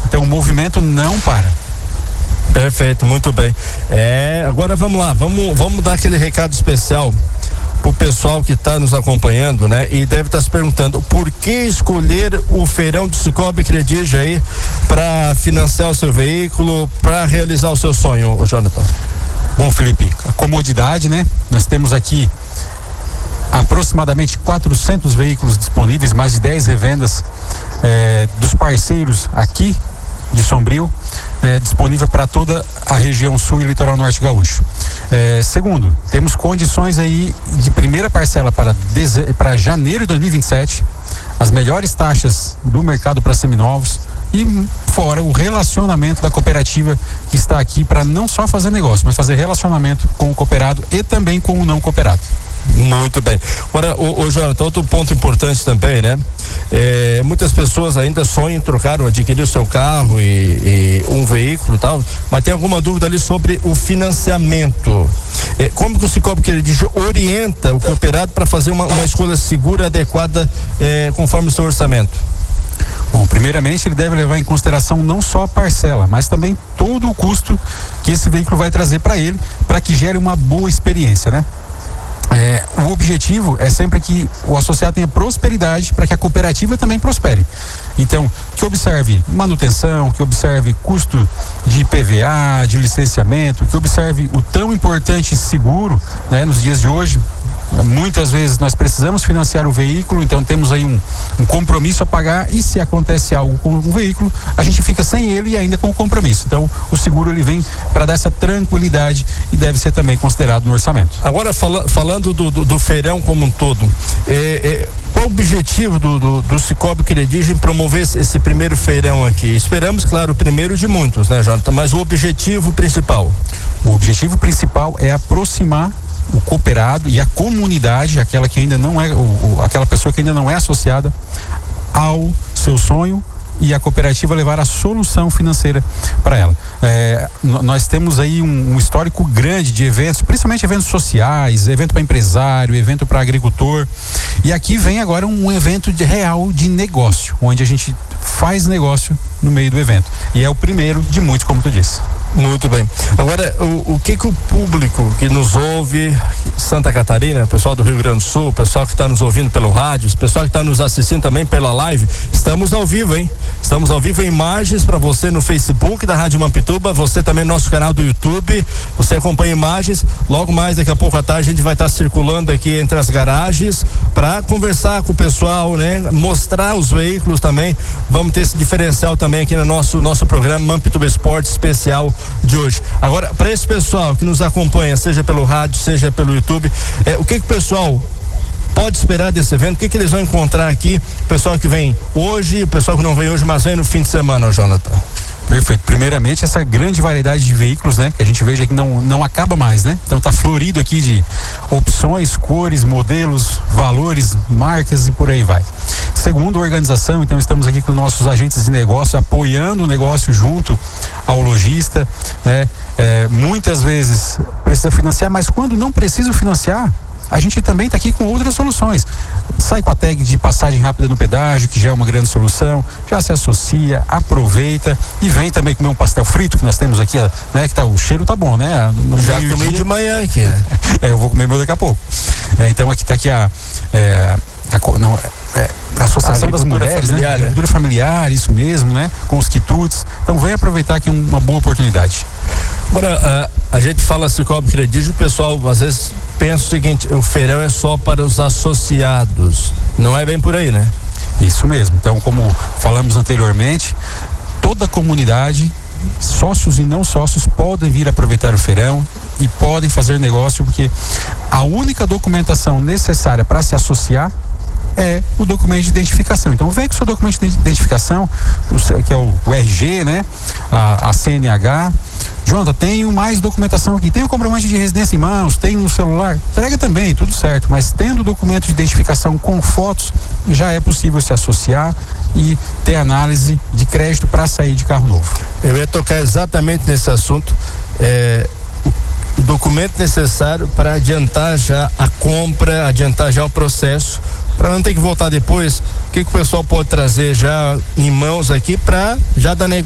Então o movimento não para. Perfeito, muito bem. Agora vamos lá, vamos dar aquele recado especial pro pessoal que está nos acompanhando, né? E deve estar se perguntando por que escolher o feirão do Cicobi Credige aí para financiar o seu veículo, para realizar o seu sonho, Jonathan. Bom, Felipe, a comodidade, né? Nós temos aqui aproximadamente 400 veículos disponíveis, mais de 10 revendas dos parceiros aqui de Sombrio, disponível para toda a região sul e litoral norte gaúcho. Segundo, temos condições aí de primeira parcela para janeiro de 2027, as melhores taxas do mercado para seminovos e fora o relacionamento da cooperativa que está aqui para não só fazer negócio, mas fazer relacionamento com o cooperado e também com o não cooperado. Muito bem. Agora, o Jonathan, outro ponto importante também, né? Muitas pessoas ainda sonham em trocar ou adquirir o seu carro e um veículo e tal, mas tem alguma dúvida ali sobre o financiamento. Como que o Cicobi Credige orienta o cooperado para fazer uma escolha segura, adequada, conforme o seu orçamento? Bom, primeiramente ele deve levar em consideração não só a parcela, mas também todo o custo que esse veículo vai trazer para ele, para que gere uma boa experiência, né? O objetivo é sempre que o associado tenha prosperidade para que a cooperativa também prospere. Então, que observe manutenção, que observe custo de PVA, de licenciamento, que observe o tão importante seguro, né, nos dias de hoje. Muitas vezes nós precisamos financiar o veículo, então temos aí um compromisso a pagar, e se acontece algo com o veículo, a gente fica sem ele e ainda com o compromisso. Então o seguro ele vem para dar essa tranquilidade e deve ser também considerado no orçamento. Agora falando do feirão como um todo, qual o objetivo do Cicobi Credige em promover esse primeiro feirão aqui? Esperamos, claro, o primeiro de muitos, né, Jonathan? Mas o objetivo principal? O objetivo principal é aproximar o cooperado e a comunidade, aquela que ainda não é, aquela pessoa que ainda não é associada ao seu sonho, e a cooperativa levar a solução financeira para ela. Nós temos aí um histórico grande de eventos, principalmente eventos sociais, evento para empresário, evento para agricultor, e aqui vem agora um evento real de negócio, onde a gente faz negócio no meio do evento, e é o primeiro de muitos, como tu disse. Muito bem. Agora, o que o público que nos ouve, Santa Catarina, pessoal do Rio Grande do Sul, pessoal que está nos ouvindo pelo rádio, pessoal que está nos assistindo também pela live, estamos ao vivo, hein? Estamos ao vivo em imagens para você no Facebook da Rádio Mampituba, você também no nosso canal do YouTube, você acompanha imagens. Logo mais, daqui a pouco à tarde, a gente vai estar circulando aqui entre as garagens para conversar com o pessoal, né? Mostrar os veículos também. Vamos ter esse diferencial também aqui no nosso programa Mampituba Esporte Especial de hoje. Agora, para esse pessoal que nos acompanha, seja pelo rádio, seja pelo YouTube, o que o pessoal pode esperar desse evento? O que eles vão encontrar aqui? O pessoal que vem hoje, o pessoal que não vem hoje, mas vem no fim de semana, Jonathan. Perfeito. Primeiramente, essa grande variedade de veículos, né? Que a gente veja que não acaba mais, né? Então tá florido aqui de opções, cores, modelos, valores, marcas e por aí vai. Segundo, a organização, então estamos aqui com nossos agentes de negócio apoiando o negócio junto ao lojista, né? Muitas vezes precisa financiar, mas quando não precisa financiar, a gente também está aqui com outras soluções. Sai com a tag de passagem rápida no pedágio, que já é uma grande solução, já se associa, aproveita e vem também comer um pastel frito que nós temos aqui, né? Que o cheiro tá bom, né? Já comi de manhã aqui, né? Eu vou comer meu daqui a pouco. Então aqui tá aqui a Associação das Mulheres, familiar, né? Agricultura familiar, isso mesmo, né? Com os quitutes. Então vem aproveitar aqui uma boa oportunidade. Agora, a gente fala Cicobi Credige, o pessoal às vezes pensa o seguinte: o feirão é só para os associados. Não é bem por aí, né? Isso mesmo. Então, como falamos anteriormente, toda a comunidade, sócios e não sócios, podem vir aproveitar o feirão e podem fazer negócio, porque a única documentação necessária para se associar é o documento de identificação. Então vem com o seu documento de identificação, que é o RG, né? A CNH. Jonathan, tenho mais documentação aqui, tenho o comprovante de residência em mãos, tenho no celular, entrega também, tudo certo, mas tendo o documento de identificação com fotos, já é possível se associar e ter análise de crédito para sair de carro novo. Eu ia tocar exatamente nesse assunto, o documento necessário para adiantar já a compra, adiantar já o processo, para não ter que voltar depois. O que o pessoal pode trazer já em mãos aqui para já dar